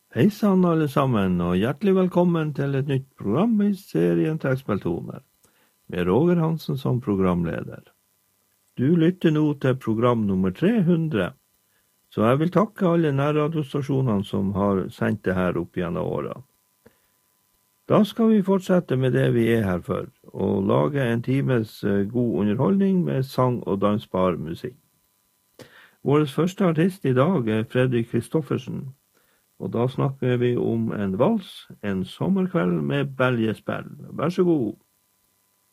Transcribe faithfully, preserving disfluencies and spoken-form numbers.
Hei sann alle sammen, og hjertelig velkommen til et nytt program i serien Trekkspilltoner, med Roger Hansen som programleder. Du lytter nå til program nummer tre hundre, så jeg vil takke alle nærradiostasjonene som har sendt det her opp gjennom årene. Da skal vi fortsette med det vi er her for, og lage en times god underholdning med sang og dansbar musikk. Vår første artist i dag er Fredrik Kristoffersen. Og da snakker vi om en vals, en sommerkveld med beljespill. Vær så god.